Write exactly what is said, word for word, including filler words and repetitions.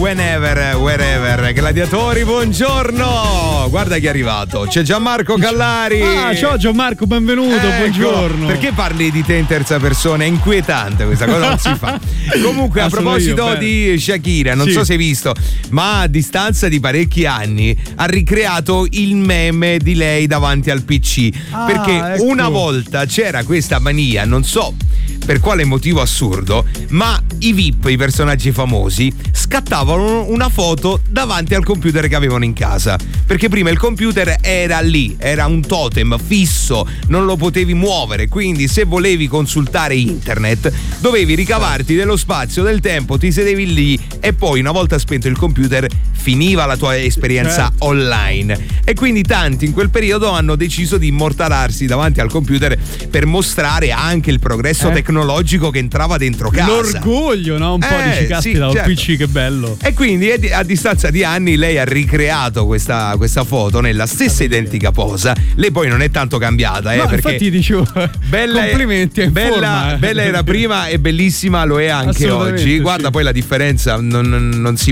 Whenever, Wherever. Gladiatori, buongiorno. Guarda chi è arrivato. C'è Gianmarco Callari. Ah, ciao Gianmarco, benvenuto, ecco, buongiorno. Perché parli di te in terza persona? È inquietante questa cosa, non si fa. Comunque, a proposito io, di Shakira, non sì. so se hai visto, ma a distanza di parecchi anni ha ricreato il meme di lei davanti al P C. Ah, perché ecco. una volta c'era questa mania, non so per quale motivo assurdo, ma i V I P, i personaggi famosi, scattavano una foto davanti al computer che avevano in casa, perché prima il computer era lì, era un totem fisso, non lo potevi muovere, quindi se volevi consultare internet dovevi ricavarti dello spazio, del tempo, ti sedevi lì e poi una volta spento il computer finiva la tua esperienza certo. online. E quindi tanti in quel periodo hanno deciso di immortalarsi davanti al computer per mostrare anche il progresso eh. tecnologico che entrava dentro casa. L'orgoglio, no? Un po' eh, di cicasti sì, da un certo. P C, che bello. E quindi a distanza di anni lei ha ricreato questa, questa foto nella stessa identica posa. Lei poi non è tanto cambiata, eh, no, perché infatti dicevo bella, complimenti, è in bella, forma, eh. bella era prima e bellissima lo è anche oggi. Guarda, sì. poi la differenza non, non, non si